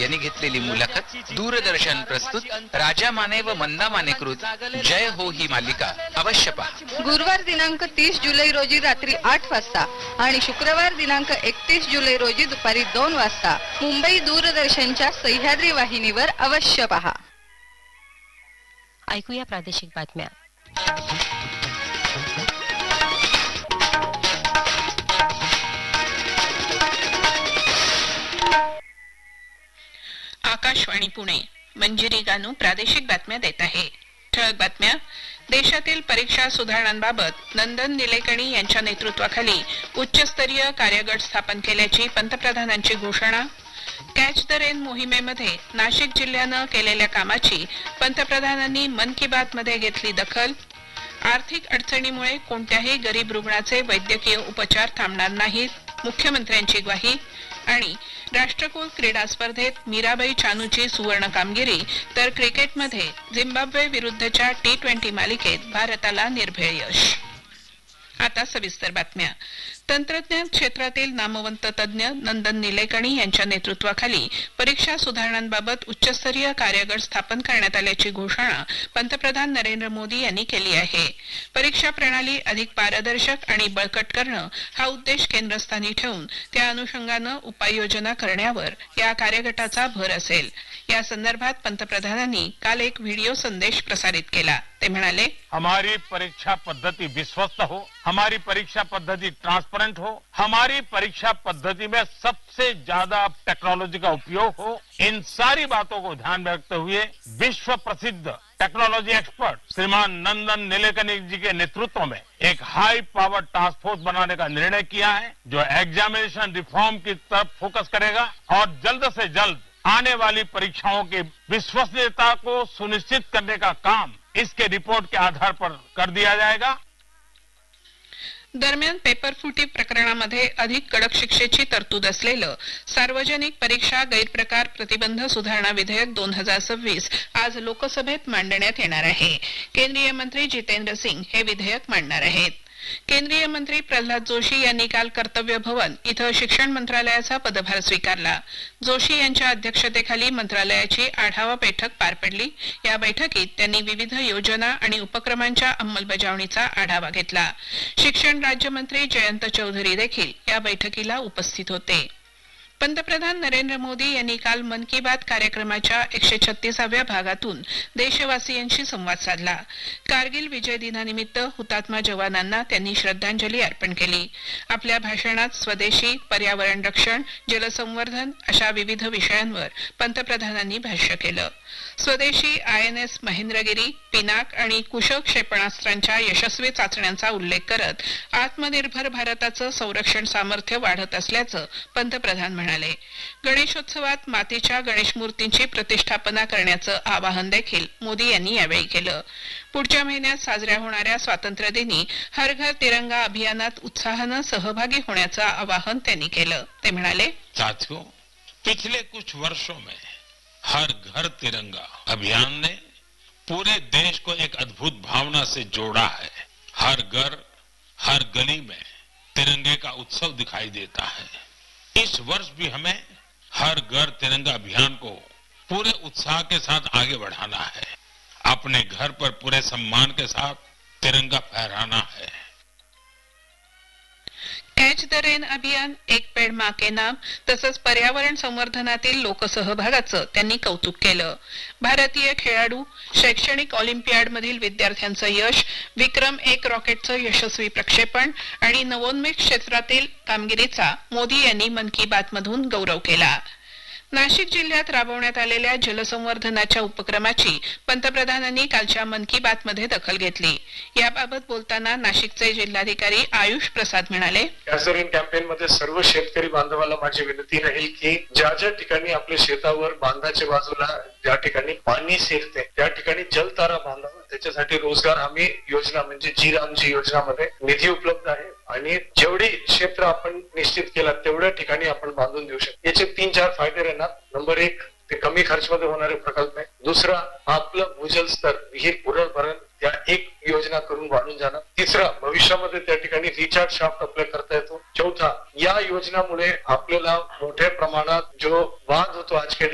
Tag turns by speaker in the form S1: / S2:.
S1: यांनी घेतलेली मुलाखत दूरदर्शन प्रस्तुत राजा माने व मंदा मानेकृत जय हो ही मालिका अवश्य पहा.
S2: गुरुवार दिनांक 30 जुलै रोजी रात्री 8 वाजता आणि शुक्रवार दिनांक 31 जुलै रोजी दुपारी 2 वाजता मुंबई दूरदर्शनच्या सह्याद्री वाहिनीवर अवश्य पहा.
S3: ऐकूया प्रादेशिक बातम्या.
S4: आकाशवाणी पुणे. मंजिरी गानू प्रादेशिक बातम्या देत आहे. ठळक बातम्या. देशातील परीक्षा सुधारणांबाबत नंदन निलेकणी यांच्या नेतृत्वाखाली उच्चस्तरीय कार्यगट स्थापन केल्याची पंतप्रधानांची घोषणा. कॅच द रेन मोहिमेमध्ये नाशिक जिल्ह्यानं केलेल्या कामाची पंतप्रधानांनी मन की बात मध्ये घेतली दखल. आर्थिक अडचणीमुळे कोणत्याही गरीब रुग्णाचे वैद्यकीय उपचार थांबणार नाहीत, मुख्यमंत्र्यांची ग्वाही. आणि राष्ट्रकुल क्रीडा स्पर्धेत मीराबाई चानूची सुवर्ण कामगिरी, तर क्रिकेटमध्ये झिम्बाब्वे विरुद्धच्या T20 मालिकेत भारताला निर्भेळ यश. आता सविस्तर बातम्या. तंत्रज्ञान क्षेत्रातील नामवंत तज्ज्ञ नंदन निलेकणी यांच्या नेतृत्वाखाली परीक्षा सुधारणांबाबत उच्चस्तरीय कार्यगट स्थापन करण्यात आल्याची घोषणा पंतप्रधान नरेंद्र मोदी यांनी केली आहे. परीक्षा प्रणाली अधिक पारदर्शक आणि बळकट करणं हा उद्देश केंद्रस्थानी ठेवून त्या अनुषंगानं उपाययोजना करण्यावर या कार्यगटाचा भर असेल. या संदर्भात पंतप्रधानांनी काल एक व्हिडिओ संदेश प्रसारित केला. ते म्हणाले,
S5: हमारी परीक्षा पद्धति विश्वस्त हो, हमारी परीक्षा पद्धति ट्रांसपेरेंट हो, हमारी परीक्षा पद्धति में सबसे ज्यादा टेक्नोलॉजी का उपयोग हो. इन सारी बातों को ध्यान में रखते हुए विश्व प्रसिद्ध टेक्नोलॉजी एक्सपर्ट श्रीमान नंदन निलेकनी जी के नेतृत्व में एक हाई पावर टास्क फोर्स बनाने का निर्णय किया है, जो एग्जामिनेशन रिफॉर्म की तरफ फोकस करेगा और जल्द से जल्द आने वाली परीक्षाओं की विश्वसनीयता को सुनिश्चित करने का काम इसके रिपोर्ट के आधार पर कर दिया जाएगा.
S4: दरम्यान पेपरफुटी प्रकरणामध्ये अधिक कडक शिक्षेची तरतूद असलेलं सार्वजनिक परीक्षा गैरप्रकार प्रतिबंध सुधारणा विधेयक 2026 आज लोकसभेत मांडण्यात येणार आहे. केंद्रीय मंत्री जितेंद्र सिंग हे विधेयक मांडणार आहेत. केंद्रीय मंत्री प्रल्हाद जोशी यांनी काल कर्तव्य भवन इथं शिक्षण मंत्रालयाचा पदभार स्वीकारला. जोशी यांच्या अध्यक्षतेखाली मंत्रालयाची आढावा बैठक पार पडली. या बैठकीत त्यांनी विविध योजना आणि उपक्रमांच्या अंमलबजावणीचा आढावा घेतला. शिक्षण राज्यमंत्री जयंत चौधरी देखील या बैठकीला उपस्थित होते. पंतप्रधान नरेंद्र मोदी यांनी काल मन की बात कार्यक्रमाच्या 136व्या भागातून देशवासियांशी संवाद साधला. कारगिल विजय दिनानिमित्त हुतात्मा जवानांना त्यांनी श्रद्धांजली अर्पण केली. आपल्या भाषणात स्वदेशी, पर्यावरण रक्षण, जलसंवर्धन अशा विविध विषयांवर पंतप्रधानांनी भाष्य केलं. स्वदेशी INS महेंद्रगिरी, पिनाक आणि कुशल क्षेपणास्त्रांच्या यशस्वी चाचण्यांचा उल्लेख करत आत्मनिर्भर भारताचं संरक्षण सामर्थ्य वाढत असल्याचं पंतप्रधान म्हणाले. गणेशोत्सवात मातीच्या गणेश मूर्तींची प्रतिष्ठापना करण्याचं आवाहन देखील मोदी यांनी यावेळी केलं. पुढच्या महिन्यात साजऱ्या होणाऱ्या स्वातंत्र्य दिनी हर घर तिरंगा अभियानात उत्साहानं सहभागी होण्याचं आवाहन त्यांनी केलं. ते म्हणाले,
S6: साथियों, पिछले कुछ वर्षों में हर घर तिरंगा अभियान ने पूरे देश को एक अद्भुत भावना से जोड़ा है. हर घर, हर गली में तिरंगे का उत्सव दिखाई देता है. इस वर्ष भी हमें हर घर तिरंगा अभियान को पूरे उत्साह के साथ आगे बढ़ाना है. अपने घर पर पूरे सम्मान के साथ तिरंगा फहराना है.
S4: कॅच द रेन अभियान, एक पेड मां के नाम तसंच पर्यावरण संवर्धनातील लोकसहभागाचं त्यांनी कौतुक केलं. भारतीय खेळाडू, शैक्षणिक ऑलिम्पियाडमधील विद्यार्थ्यांचं यश, विक्रम-1 रॉकेटचं यशस्वी प्रक्षेपण आणि नवोन्मेष क्षेत्रातील कामगिरीचा मोदी यांनी मन की बात मधून गौरव केला. नाशिक जिल्ह्यात राबवण्यात आलेल्या जलसंवर्धनाच्या उपक्रमाची पंतप्रधानांनी कालच्या मन की बात मध्ये दखल घेतली. याबाबत बोलताना नाशिकचे जिल्हाधिकारी आयुष प्रसाद म्हणाले,
S7: कॅचरेन कॅम्पेन मध्ये सर्व शेतकरी बांधवाला माझी विनंती राहील की ज्या ज्या ठिकाणी आपल्या शेतावर बांधाच्या बाजूला ज्या ठिकाणी पाणी शिरते त्या ठिकाणी जलतारा बांधावा. त्याच्यासाठी रोजगार हमी योजना म्हणजे जी योजनामध्ये निधी उपलब्ध आहे आणि जेवढी क्षेत्र आपण निश्चित केला तेवढ्या ठिकाणी आपण बांधून देऊ शकतो. याचे 3-4 फायदे राहणार. नंबर 1, ते कमी खर्चमध्ये होणारे प्रकल्प आहे. दुसरा, आपलं भूजल स्तर, विहीर पुनर्भरण त्या एक योजना करून वाढून जाणार. तिसरा, भविष्यामध्ये त्या ठिकाणी रिचार्ज शाफ्ट अप्लाय करता येतो. चौथा, या योजनामुळे आपल्याला मोठ्या प्रमाणात जो वाद होतो आज